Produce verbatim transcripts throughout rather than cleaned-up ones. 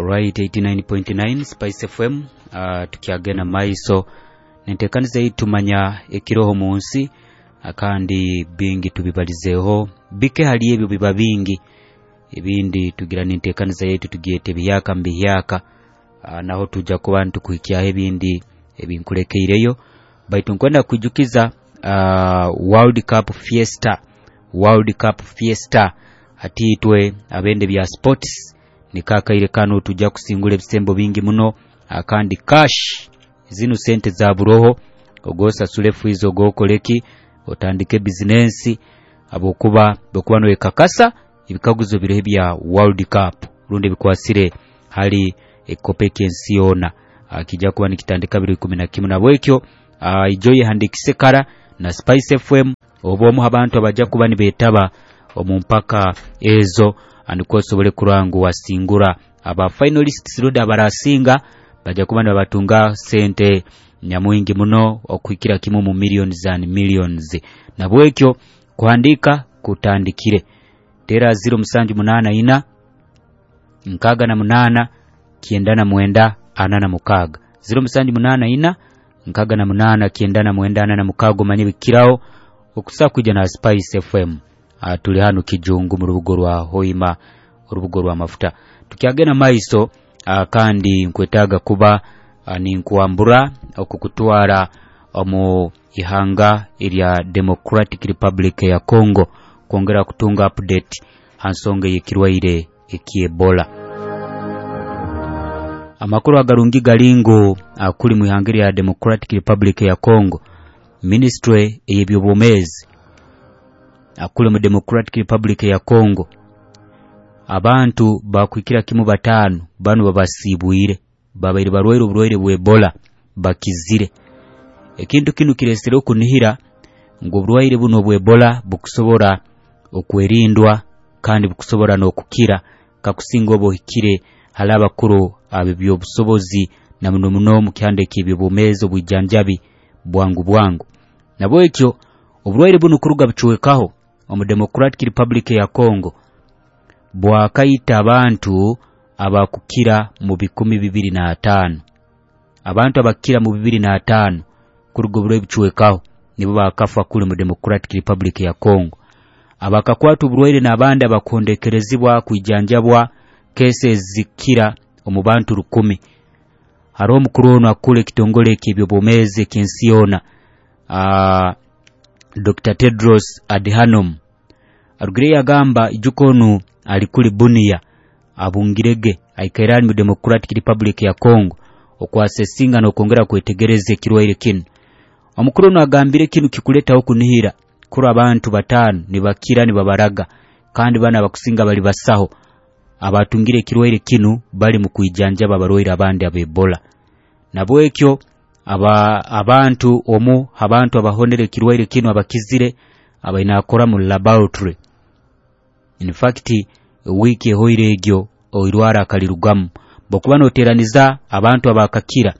Alright, eighty-nine point nine Spice F M uh, tukiagena maiso nentekaniza itumanya ekiroho munsi akandi bingi tubibalizeho bike hali ebyo biba bingi ebindi tugira nentekaniza yetu tugiyete biyaka mbiyaka uh, naho tujja ku bantu kuhikia ebindi ebinkulekeereyo baitu nkwenda kujukiza uh, World Cup Fiesta World Cup Fiesta atitwe abende bya sports nikakaire kanu tujja kusingula ebisembo bingi muno akandi cash zinu sente za buroho ogosa sulefu izo gokoleki otandike business abokuba bokuba no ekakasa ibikaguzo birehe bya World Cup runde bikwasire hali ekopeke ensiona akija kuba nikitandika biri kumi na kimwe nabwekyo ijoye handikise kara na Spice F M obomu abantu abaja kuba ni betaba omumpaka ezo andikosobole kurangu wasingura aba finalists roda barasinga baja kuba batunga sente nyamwingi muno okuikira kimu mu millions and millions nabwekyo kuandika kutandikire tera zero musanju munana ina nkaga na munana kiendana mwenda anana mukaga zero musanju munana ina nkaga na munana kiendana mwenda anana mukago manyibi kirao okusa kuja na Spice F M uh, tuli hanu kijungu mu rubugo rwa Hoima urubugo rwa mafuta tukiagena maiso uh, kandi nkwetaga kuba uh, ninkuambura okukutwara omu ihanga ilya Democratic Republic ya Congo kuongera kutunga update hansonge yekirwaire ekiebola amakuru agarungi galingo akuli mu ihanga ilya Democratic Republic ya Congo Ministry eyebyobomezi akule mu Democratic Republic ya Congo abantu bakwikira kimu batano banu babasibuire babaire barwaire burwaire bw'Ebola bakizire ekintu kinu kiresere okunihira ngo burwaire buno bw'Ebola bukusobora okwerindwa kandi bukusobora n'okukira kakusinga obohikire halaba kuro abibyo busobozi na muno muno mu kyande kibyo bumezo bujjanjabi bwangu bwangu nabo ekyo oburwaire buno kuruga bichwekaho omu Democratic Republic ya Congo bwakaita abantu abakukira mu bikumi bibiri na atano abantu abakira mu bibiri na atano kuruga oburwaire bichwekaho nibo bakafa kule mu Democratic Republic ya Congo abakakwatu burwaire nabandi abakondekerezibwa kwijjanjabwa cases zikira omu bantu rukumi haro mukuru ono akule kitongole kibyo bomeze kensiona uh, Doctor Tedros Adhanom Arugire yagamba ijukonu alikuli bunia abungirege aikairani mu Democratic Republic ya Congo okwasesinga no kongera kwetegereze kirwaire kinu omukuru ono agambire kinu kikuleta okunihira kuri abantu batano nibakira nibabaraga kandi bana bakusinga bali basaho abatungire kirwaire kinu bali mu kwijanja babarwaire abandi abebola nabwekyo aba abantu omu abantu abahonere kirwaire kinu abakizire abaina akora mu laboratory in fact wiki hoire egyo oirwara kalirugamu bokubano oteraniza abantu abakakira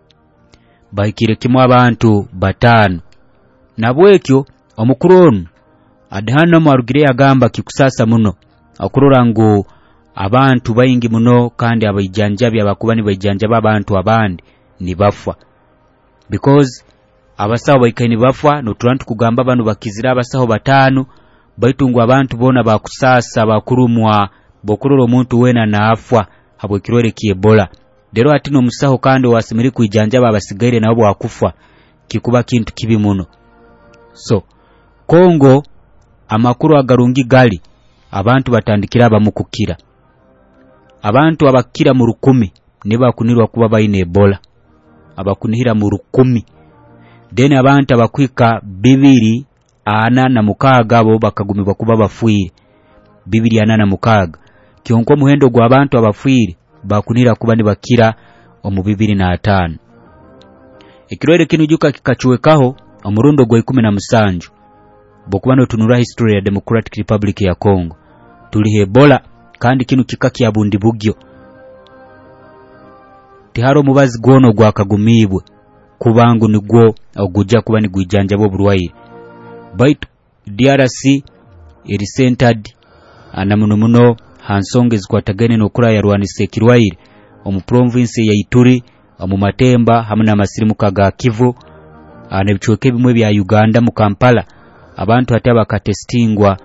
baikire kimu abantu batano nabwekyo omukuru Adhanom Arugire yagamba kikusasa muno akurora ngo abantu bayingi muno kandi abayijanjabi abakubani bayijanjaba abantu abandi ni bafwa because abasaho baikaini bafwa no turantu kugamba banu bakizira abasaho batano baitungwa abantu bona bakusasa bakurumwa bokuroro omuntu wena naafwa habwe kirwere kiebola dero atino musaho kandi wasimiri kuijanjaba abasigaire nabo wakufa kikuba kintu kibi muno so Kongo amakuru agarungi gali abantu batandikira abamukukira abantu abakira mu rukumi niba kunirwa kuba bayine Ebola abakunihira mu rukumi deni abantu abakwika bibiri ana na mukaga bo bakagumibwa kuba bafuire bibiri ana na mukaga kionko muhendo gwa abantu abafuire bakunira kuba ni bakira omu bibiri na atano ikirwere kinujuka kikachuwekaho omurundo gwa ikumi na musanju bokubano tunura history ya Democratic Republic ya Congo tuli Ebola kandi kinu kikaki abundi bugyo tiharo mubazi gwono gwakagumibwe kubangu nigwo ogujja kuba ni gwijanja bo burwaire baitu D R C eri centered anamuno muno hansonge zikwatagane no kura yarwanise kirwaire omu province ya Ituri mu Matemba hamwe n'amasirimuka ga Kivu n'ebicuuke bimwe bya Uganda mu Kampala abantu ate bakatestingwa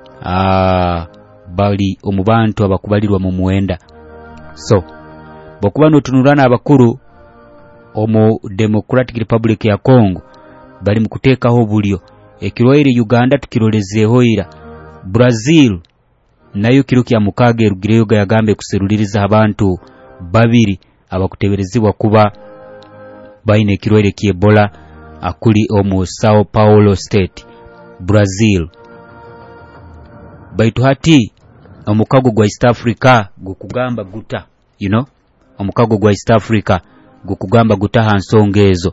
bali omu bantu abakubalirwa mu mwenda. So bokuba notunulana abakuru omu Democratic Republic ya Congo bali mu kuteekaho bulyo ekirwaire Uganda tukirolezeho ira. Brazil nayo kiro kya mukage rugireyo yagambe kuseruliriza abantu babiri abakuteberezibwa kuba baine ekirwaire ki Ebola akuli omu Sao Paulo State, Brazil. Baitu hati omukago gwa East Africa gukugamba guta, you know, omukago gwa East Africa gukugamba guta hansongezo.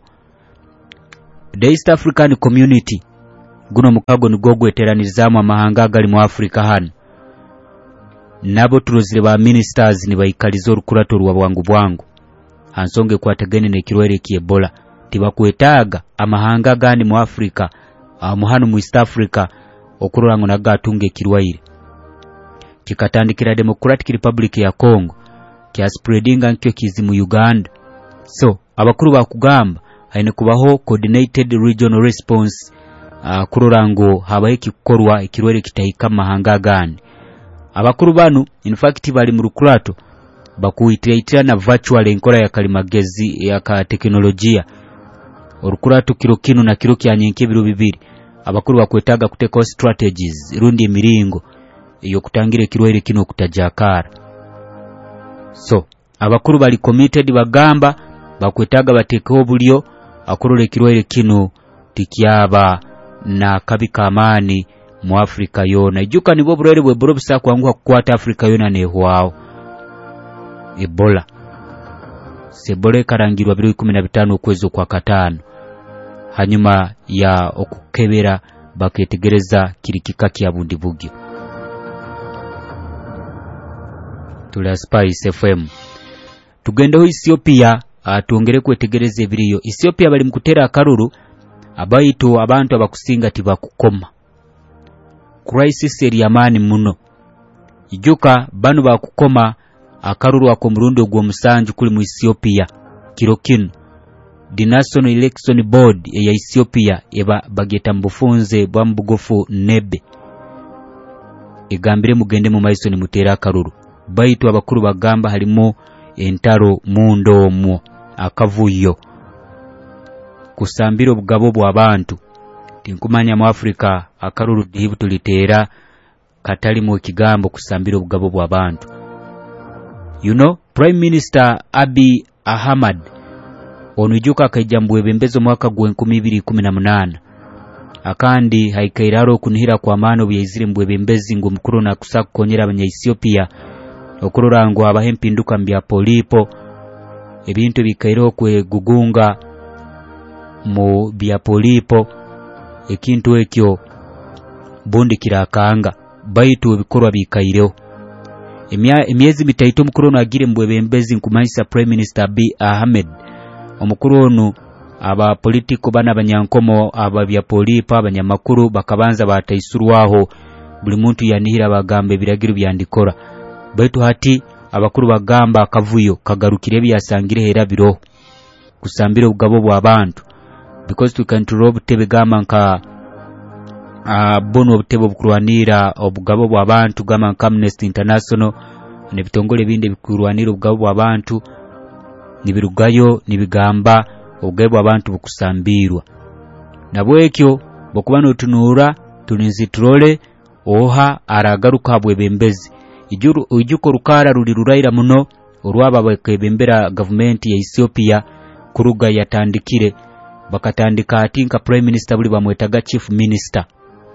The East African Community guno mukago nigo gweteranizamu amahanga agali mu Africa hano. Nabo turozire ba ministers ni baikalizo rukurato rwa bwangu bwangu hansonge kwategene n'ekirwaire ki Ebola tibakwetaaga amahanga gani mu Africa mu hano mu East Africa okururango nagatunga ekirwaire kikatandikira Democratic Republic ya Congo kya spreadinga nkyo kizi mu Uganda. So abakuru bakugamba haine kubaho coordinated regional response uh, kururango habaye kikorwa ekirwaire kitahika mahanga gani. Abakuru banu in fact bali mu rukurato bakuitira na virtual enkora ya kalimagezi ya ka teknolojia orukurato kiro kino na kiro kyanyenke biro bibiri abakuru bakwetaga kuteka strategies rundi miringo iyo kutangira kirwaire kino kutajakara. So abakuru bali committed bagamba bakwetaga batekeho bulyo akurole kirwaire kino tikyaba na kabika amani mu Afrika yona. Ijuka nibo burere bwe buro bisa kwanguka kukwata Afrika yona nehwao Ebola. Sebole karangirwa biro kumi na bitano ukwezi kwa katano hanyuma ya okukebera baketegereza kirikika kya bundi bugyo. Tula Spice F M tugende ho Ethiopia atongere kwetegereza ebiriyo. Ethiopia bali mukutera akaruru abaito abantu abakusinga tibakukoma crisis eri amani muno. Ijuka banu bakukoma akaruru akomurundo gwo musanju kuli mu Ethiopia kiro kino. The National Election Board ya Ethiopia eba bageta mbufunze bwa mbugofu nebe egambire mugende mu maiso ni mutera akaruru baitu abakuru bagamba halimo entaro mundo omwo akavuyo kusambira obugabo bw'abantu tinkumanya mu Africa akaruru dibu tulitera katali mu kigambo kusambira obugabo bw'abantu. You know, Prime Minister Abiy Ahmed onujuka akajambwe bembezo mwaka gwa enkumi ibiri kumi na munana akandi haikairaro kunihira kwa mano byizire mbwe bembezi ngo mukuru na kusakonyera abanya Ethiopia okururangwa abahempinduka mbya polipo ebintu bikairo kwe gugunga mu bya polipo ekintu ekyo bundi kirakanga baitu bikorwa bikaireo emyezi mitaito mukuru na agire mbwe bembezi nkumanisa Prime Minister Abiy Ahmed omukuru onu aba politiko bana abanyankomo aba bya polipa abanyamakuru bakabanza bataisurwaho buli muntu yanihira bagambe biragiro byandikora baitu hati abakuru bagamba akavuyo kagarukire byasangire hera biro kusambira ubugabo bw'abantu because we can rob tebegama nka uh, bono obutebo bukurwanira obugabo bw'abantu gama nka Amnesty International ne bitongole binde bikurwanira ubugabo bw'abantu nibirugayo nibigamba obugabo bw'abantu bukusambirwa nabwekyo bokubana otunura tuninzitrole oha aragaruka bwebembezi ijuru ujuko rukara ruli ruraira muno urwaba bakebembera government ya Ethiopia kuruga yatandikire bakatandika atinka Prime Minister buli bamwetaga Chief Minister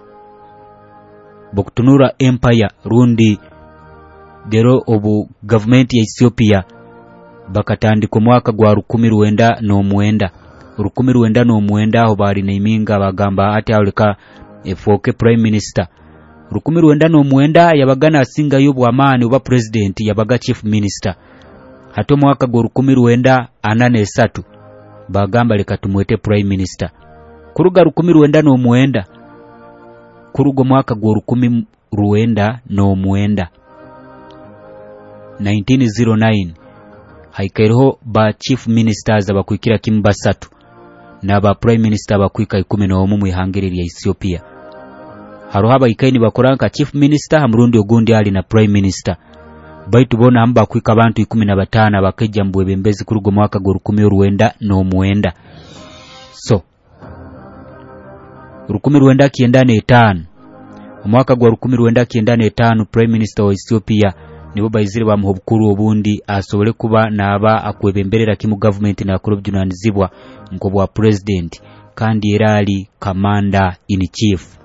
bokutunura empire rundi dero obu government ya Ethiopia bakatandika mwaka gwa rukumi ruenda no mwenda rukumi ruenda no mwenda aho bari naiminga bagamba ati awuleka efoke Prime Minister rukumi ruenda no mwenda yabagana asinga yobu amani uba president yabaga Chief Minister hato mwaka gwa rukumi ruenda anane esatu bagamba leka tumwete Prime Minister kuruga rukumi ruenda no mwenda kurugo mwaka gwa rukumi ruenda no mwenda nineteen oh nine haikaireho ba chief ministers abakwikira kimu basatu n'aba prime minister abakwika ikumi n'omu mu ihangire lya Ethiopia. Haroho abaikaini bakoranka chief minister hamurundi ogundi ali na prime minister. Baitu bona amba kwika abantu ikumi na batano abakejja mbwebembezi kurugo mwaka gwa rukumi ruwenda n'omwenda. So rukumi ruwenda kienda n'etaano. Omwaka gwa rukumi ruwenda kienda n'etaano prime minister wa Ethiopia nibo bayizire bamuha obukuru obundi asobole kuba naba akwebemberera kimu government na kurubjunanizibwa nko bwa president kandi era ali commander in chief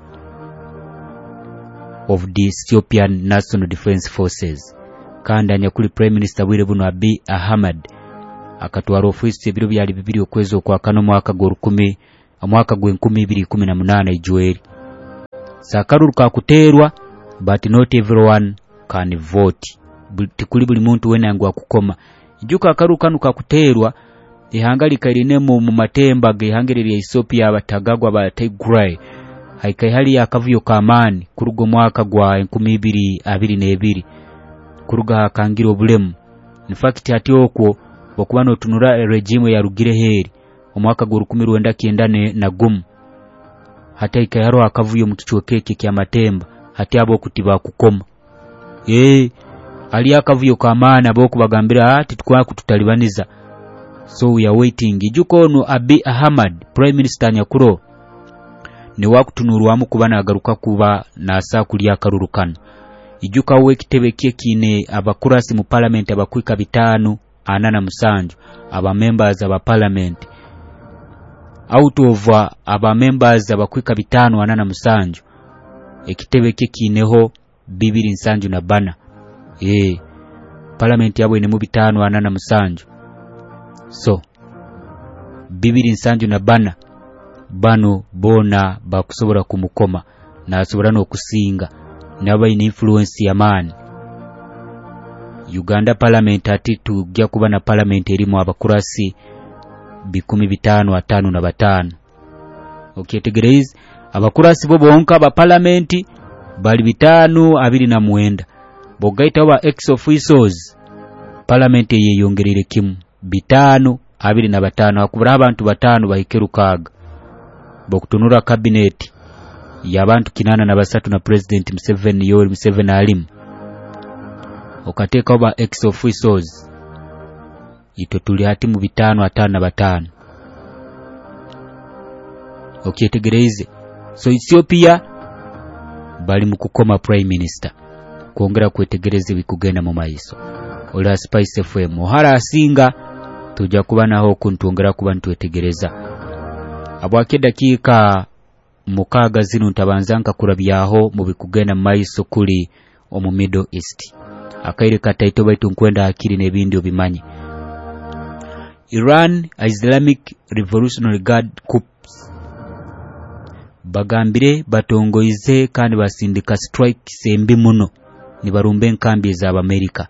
of the Ethiopian National Defense Forces. Kandi anyakuli prime minister bwire buno Abiy Ahmed akatwara ofisi ebiro byali bibiri okwezi kwa kano mwaka gwa rukumi mwaka gwa nkumi ibiri kumi na munana ijueri. Sakaruruka kuterwa but not everyone can vote. Tikuli buli muntu wenangu akukoma. Ijuka akaruka nuka kuterwa ihanga kairine mu matemba ge ihangere lya Ethiopia abatagagwa ba Tigray. Haikai hali akavuyo kamani kurugo mwaka gwa nkumi ibiri abiri n'ebiri. Kuruga hakangira obulemu. In fact ati okwo bokubano tunura regime ya rugire heri omwaka gwa rukumi ruwenda kienda na gumu. Hata ikayaro akavuyo mu kichwe keke kya matemba hati abo kutiba kukoma. Eh ali akavuyo kamana abo kubagambira ati tukwa kututalibaniza. So we are waiting. Ijuko no Abiy Ahmed prime minister nyakuro ni wakutunurwamu kubana agaruka kuba nasa kulia karurukana. Ijuka we kitebe kine abakurasi mu parliament abakwika bitanu anana musanju aba members aba parliament out of aba members abakwika bitanu anana musanju ekitebe kineho bibiri nsanju na bana. Eh parliament yabo ine mu bitanu anana musanju. So bibiri nsanju na bana bano bona bakusobora kumukoma na asobora no kusinga naba ine influence ya man. Uganda parliament ati tujja kuba na parliament erimu abakurasi bikumi bitano atano na batano. Okay tegereze abakurasi bo bonka ba parliament bali bitano abiri na mwenda. Bogaita wa ex officials parliament ye yongerere kimu bitano abiri na batano akubura abantu batano bahikerukaga. Bokutunura cabinet yabantu kinana na basatu na president Museveni Yoweri Museveni alimu. Okateka oba ex officials ito tuli hati mu bitano atano na batano. Okay tegereze. So Ethiopia bali mukukoma prime minister kuongera kwetegereze bikugenda mu maiso. Ola Spice F M ohara asinga tujja kuba naho kuntongera kuba ntwetegereza. Abwake dakika mukaga zinu ntabanzanka kurabyaho mu bikugenda mu maiso kuli omu Middle East. Akaire kataito baitu nkwenda akiri nebindi obimanyi. Iran Islamic Revolutionary Guard coups bagambire batongoize kandi basindika strike sembi muno ni barumbe nkambi za Amerika.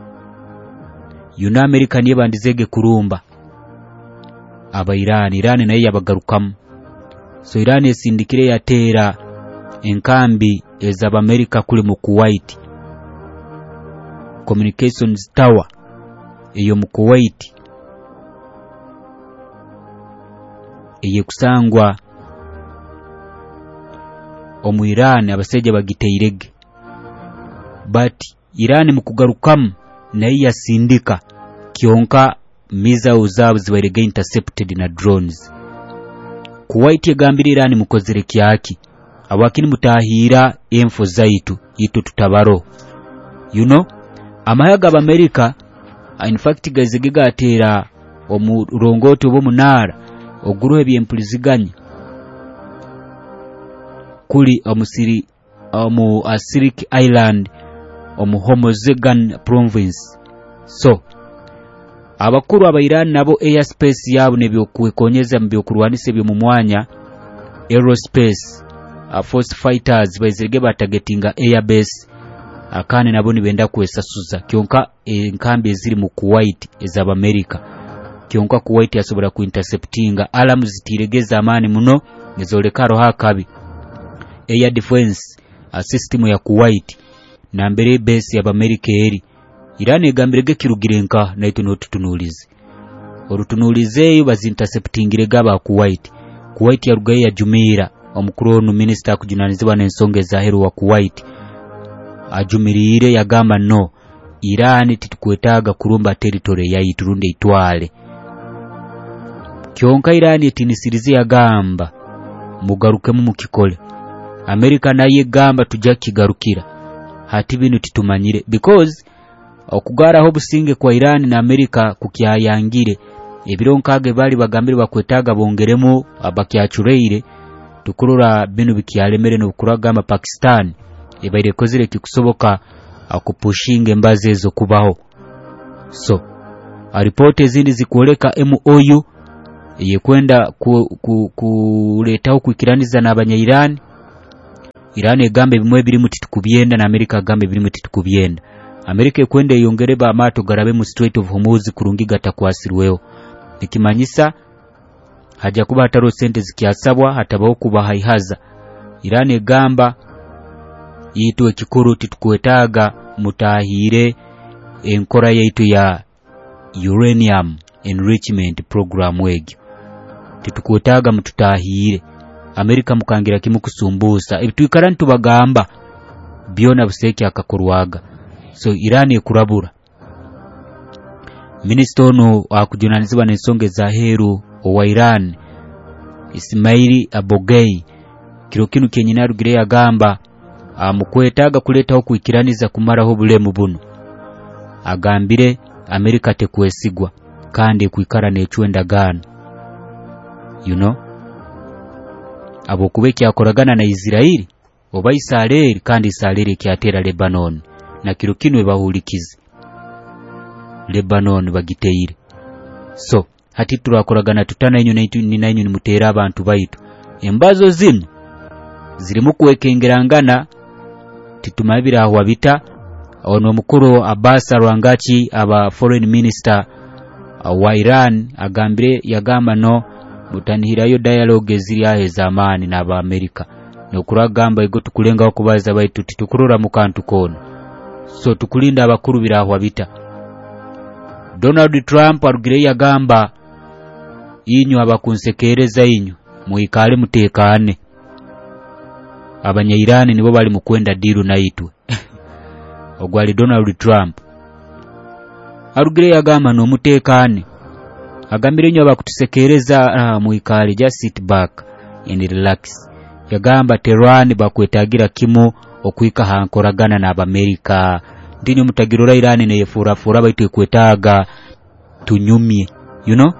Yuna Amerika niye bandizege kurumba aba Iran Iran naye yabagarukamu. So Iran esindikire yatera enkambi eza Amerika kuli mu Kuwait Communications Tower eyo mu Kuwait eye kusangwa omu Iran abaseje bagiteirege. But Iran mu kugarukamu naye yasindika kionka miza zabo zibarege intercepted na drones. Kuwait yagambira Iran mukozere kyaki abakini mutahira enfo zaitu yitu tutabaro. You know amayaga ba America in fact gazigiga atera omurongoto bo munara oguruhe byempuliziganye kuli omusiri omu Asirik Island omu Homozegan province. So abakuru aba Iran nabo airspace yabo nebyo kwekonyeza mbyo kurwanise byo mu mwanya aerospace a force fighters bazirege batagetinga airbase akane nabo nibenda kwesasuza kionka enkambi eziri mu Kuwait ezaba America. Kionka Kuwait yasobora ku interceptinga alamu zitiregeza amani muno ngezolekaro hakabi air defense a system ya Kuwait na mbere base ya America eri Iran egambirege kirugirenka naito notutunulize orutunulize bazinterceptingire gaba Kuwait Kuwait ya rugaye ya Jumira omukuru ono minister akujunanizibwa n'ensonga ezaheru wa Kuwait ajumirire yagamba no Iran titukwetaaga kurumba territory ya iturunde itwale kyonka Iran etinisirize yagamba mugarukemu mukikole America naye gamba tujja kigarukira hati binu titumanyire because okugara ho businge kwa Iran na America kukyayangire ebironkage bali bagambire bakwetaaga bongeremo abakyachureire tukurura binu bikyalemere no kuragamba Pakistan ebaire kozire kikusoboka akupushinga embaze zo kubaho so a report ezindi zikoleka M O U yekwenda kuleta ku, ku, kwikiraniza n'abanya Iran Iran egambe bimwe biri muti tukubyenda na America gambe biri muti tukubyenda America ekwenda yongereba amato garabe mu Strait of Hormuz kurungi gatakwasirweho nikimanyisa haja kuba hataro sente zikiasabwa hatabaho kuba haihaza Iran egamba yitu ekikuru titukwetaaga mutahire enkora yaitu ya uranium enrichment program wegyo titukwetaaga mututahire America mukangira kimu kusumbusa ebituikara ntubagamba byona buseki akakorwaga so Iran ekurabura Minister ono akujunanizibwa n'ensonga ezaheru owa Iran Ismaili Abogei kiro kinu kenyina rugire yagamba amukwetaaga kuletaho kwikiraniza kumaraho bulemu buno agambire America tekwesigwa kandi kwikara n'echwenda gana you know abo kubeki akoragana na Israeli oba Israeli kandi Israeli kyatera Lebanon na kiro kinu bahulikize Lebanon bagiteire so hati turakoragana tutana enyo ni nanyo ni mutera abantu baitu embazo zino zirimu kwekengerangana titumabira aho bita ono mukuru Abbas Rwangachi aba foreign minister wa Iran agambire yagamba no mutanihirayo dialogue ziri ahe zamani n'aba America no kuragamba igo tukulenga okubaza baitu titukurura mu kantu kono so tukulinda abakuru biraho bita Donald Trump arugire yagamba inyo abakunsekereza inyo muikale mutekane abanya Iran nibo bali mukwenda diru naitwe ogwali Donald Trump arugire yagamba no mutekane agambire inyo abakutusekereza ah, muikale just sit back and relax yagamba Tehran bakwetagira kimo okuika hankoragana na America ndinyo mutagirora Iran ne yefura fura baitu kwetaaga tunyumye you know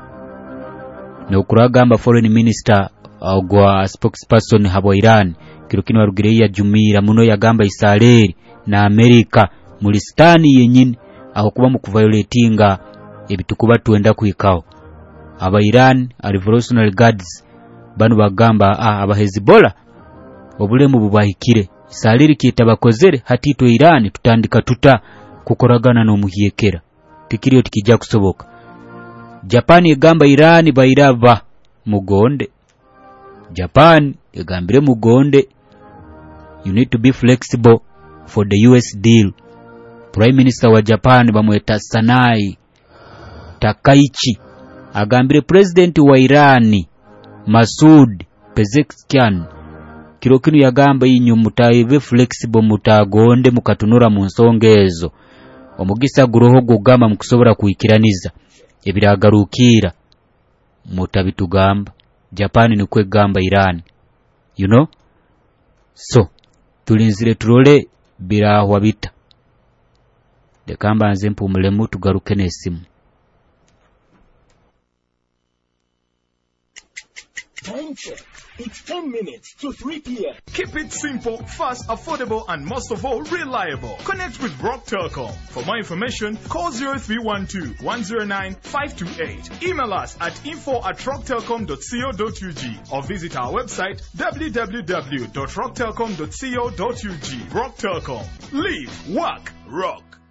no kuragamba foreign minister ogwa spokesperson habo Iran kirukino warugire ya Jumira muno yagamba Israeli na America mulistani yenyine aho kuba mu kuviolatinga ebitukuba tuenda kuikao aba Iran Revolutionary Guards banu bagamba ah, aba Hezbollah obulemu bubahikire Israeli kitabakozere hatito Iran tutandika tuta kukoragana no muhiyekera tikiriyo tikijja kusoboka Japan egamba Iran bairava mugonde Japan egambire mugonde you need to be flexible for the U S deal Prime Minister wa Japan bamweta Sanai Takaichi agambire President wa Iran Masoud Pezeshkian kirokinu yagamba inyo mutayive flexible mutagonde mukatunura mu nsongezo omugisa guroho gugamba mukusobora kuikiraniza ebiragarukira mutabitugamba Japan ni kwegamba Iran you know so tulinzire turole birahwa bita de kamba nze mpumulemu tugaruke nesimu It's ten minutes to three p.m. Keep it simple, fast, affordable, and most of all, reliable. Connect with Rock Telecom. For more information, call zero three one two, one zero nine, five two eight. Email us at info at rock telecom dot co dot u g or visit our website w w w dot rock telecom dot co dot u g. Rock Telecom. Live, work, rock.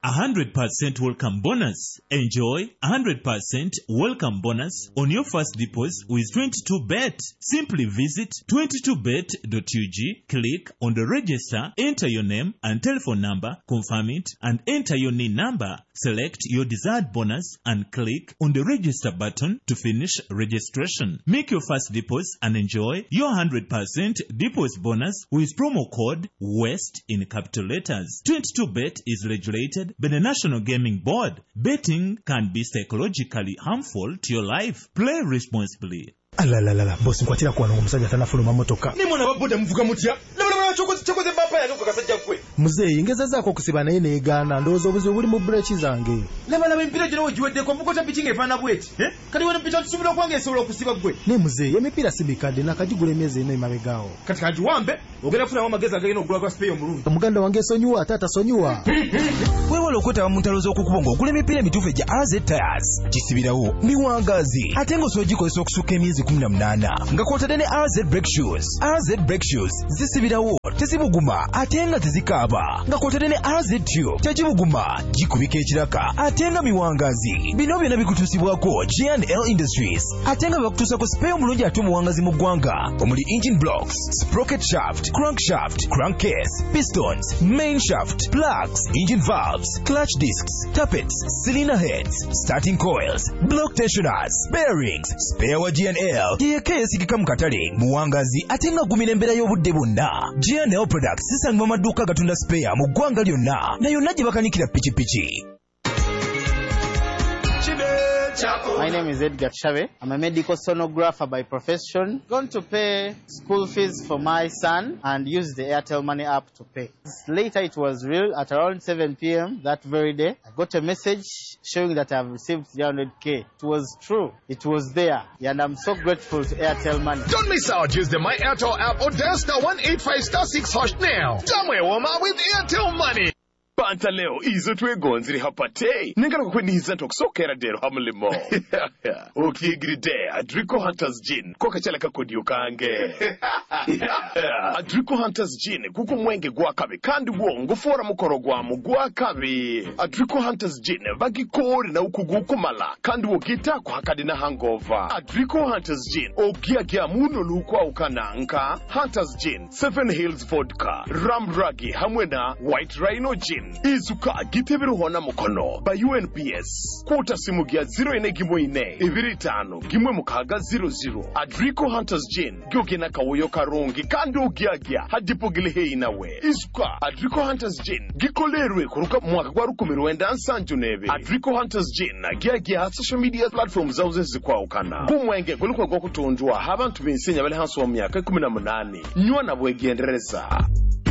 one hundred percent welcome bonus. Enjoy one hundred percent welcome bonus on your first deposit with twenty-two bet. Simply visit twenty-two bet dot u g, click on the register, enter your name and telephone number, confirm it, and enter your N I N number. Select your desired bonus and click on the register button to finish registration. Make your first deposit and enjoy your one hundred percent deposit bonus with promo code WEST in capital letters. twenty-two bet is regulated by the National Gaming Board. Betting can be psychologically harmful to your life. Play responsibly. Alalalala, bosi nkwatira kuwano omusajja tanafuluma motoka. Ni mwana wabuda mvuga mutya. Labala chokoze chokoze bapa ya nuka kasajja kwe. Muzeyi ingeza zako okusiba naye neegaana ndowooza obuzi buli mu breeki zange. Labala empira gino ogiweddeko mukota pichi ng'efaana bweti. Eh? Kati wano mpita tusobola okwange esobola okusiba gwe. Ne muzeyi emipiira si mikadde nakagigula emyezi ena emabegaawo. Kati kagiwambe ogenda kufunamu amagezi agagenda okugula kwa spray omulungi. Omuganda wange esonyiwa taata sonyiwa. Weewale okwetaba mu ntalo z'okukuba ng'ogula emipiira emituufu egya R Z Tires. Kisibirawo miwangazi ate ng'osoogikozesa okusukka emyezi kumi na munaana nga kwotadde ne R Z Brake Shoes. R Z Brake Shoes zisibirawo tezibuguma ate nga tezikaaba nga kwotadde ne R Z Tube tegibuguma gikubika ekiraka ate nga miwangazi. Bino byonna bikutuusibwako G and L Industries ate nga bakutuusako spare omulungi ate omuwangazi mu ggwanga omuli engine blocks, sprocket shaft, crankshaft, crankcase, pistons, main shaft, plugs, engine valves, clutch discs, tappets, cylinder heads, starting coils, block tensioners, bearings, spare wa G and L yeka yesigika mu katale muwangazi ate nga gumira embeera y'obudde bwonna. G and L Products zisangibwa mu maduuka gatunda spare mu ggwanga lyonna na yonna gye bakanikira pikipiki. My name is Edgar Chave. I'm a medical sonographer by profession. Going to pay school fees for my son and use the Airtel Money app to pay. Later it was real at around seven p m that very day. I got a message showing that I have received three hundred K. It was true. It was there. And I'm so grateful to Airtel Money. Don't miss out. Use the My Airtel app or dial star one eight five star six hash now. Jamwe woma with Airtel Money. Panta leo izo twegonziri hapate nengala kukweniza ntokusokera dero hamulimo okigiride Adrico Hunters Gin koka chala kakodiyo kange Adrico Hunters Gin kuko mwenge gwakabe kandi wo ngufora mukoro gwamu gwakabe. Adrico Hunters Gin bagikore na ukugukumala kandi wo gita kuhakadi na hangover. Adrico Hunters Gin ogia gia muno lukwa ukananka. Hunters Gin, Seven Hills Vodka, Ramragi hamwena White Rhino Gin izuka gitebiru hona mukono ba U N P S kota simu gia zero ine gimo ine ibiri tano gimwe mukaga zero zero. Adrico Hunters Gin gyogena kawoyo karungi kandi ogiagia hadipogile hei nawe izuka. Adrico Hunters Gin gikolerwe kuruka mwaka gwa rukumi rwenda nsanju nebe. Adrico Hunters Gin agiagia social media platforms zauze zikwa ukana kumwenge kuliko gwa kutonjwa habantu binsenya bale hanso wa myaka kumi na munane nywa na bwegendereza.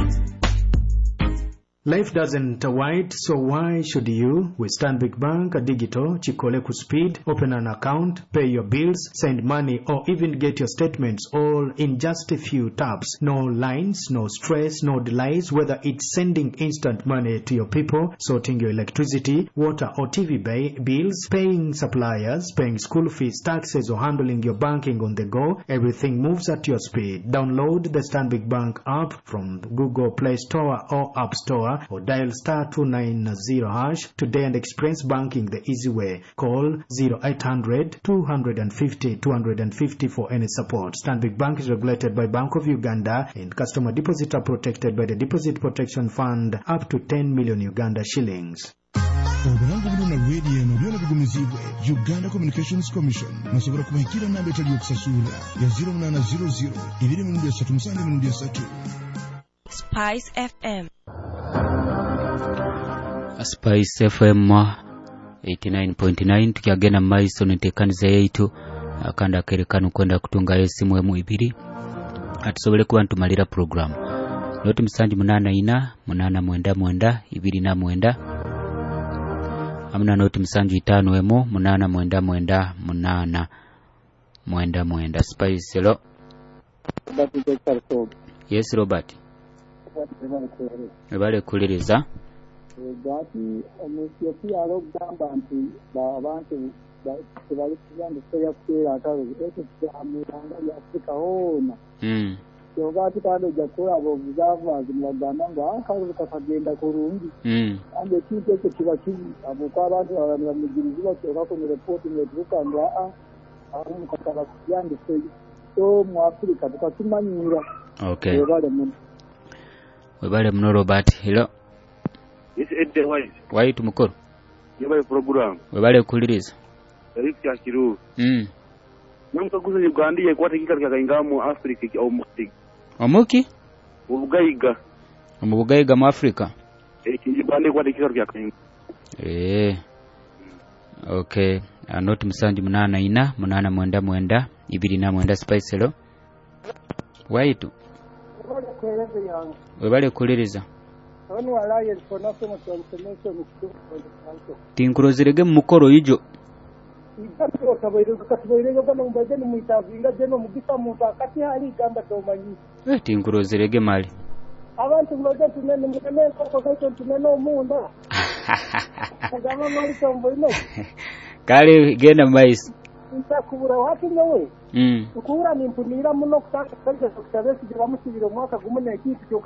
Life doesn't wait, so why should you? With Stanbic Bank Digital, Chikole ku speed, open an account, pay your bills, send money, or even get your statements all in just a few taps. No lines, no stress, no delays, whether it's sending instant money to your people, sorting your electricity, water or T V bay, bills, paying suppliers, paying school fees, taxes, or handling your banking on the go, everything moves at your speed. Download the Stanbic Bank app from Google Play Store or App Store, or dial star two nine zero hash today and experience banking the easy way. Call zero eight hundred two fifty two fifty for any support. Stanbic Bank is regulated by Bank of Uganda and customer deposits are protected by the Deposit Protection Fund up to ten million Uganda shillings. Obulango buluna radio eno byona bigumizibwe Uganda Communications Commission masobora kubahikira namba etali okusasula ya zero nine zero zero ibiri mu ndesatu musange mu ndesatu. Spice F M Spice F M eighty-nine point nine tukiagena maiso netekaniza yaitu akanda akerekana kwenda kutunga esimu emu ibiri atusobole kuba ntumalira program noti musanji munana ina munana mwenda mwenda ibiri na mwenda amuna noti musanji itano emu munana mwenda mwenda munana mwenda mwenda. Spice hello. Yes Robert. Ebale kuliriza Gati omusiopia alogamba nti abantu bali kuganda ya kwera akazo ekyo kyamulanga ya Afrika hona mm kyova kitanda ojja kulaba obuzaavuazi mu bagamba nga akalulu kakagenda kulungi andi ekintu ekyo kiba kibi abuko abantu abalala bamugirizibwa kyokako mu repooti netuuka nga abamu kakaba kuyandise so mu Afirika tukakimanyira webale muno webale muno Robert. Hello. Yes, Edde White. White mukoro. Yebale program. Webale kuliriza. Eric Chakiru. Mm. Namukaguza Uganda ye kwata kikali kakainga mu Africa au Muki. Omuki? Ubugayiga. Mu Bugayiga mu Africa. Eh kijibande kwata kikali kakainga. Eh. Okay. Anoti musanji munana ina munana mwenda mwenda ibiri na mwenda Spice. Hello. White. Webale kuliriza. Onu alaye fonako mu transformation mu tinkurozerege mu mukoro yijo. Ibyo kabayiro kabayiro bano mbaje ni mwitavinga je no mugisa muntu akati hali gamba tomanyi. Eh tinkurozerege mali. Abantu mbaje tunene mukene ko ko tunene omunda. Agama mali tombo ino. Kale genda mais. Ntakubura watu nyewe. Mm. Ukura ni mpunira muno kutaka kaje kutabesi bamusibiro mwaka gumune kitu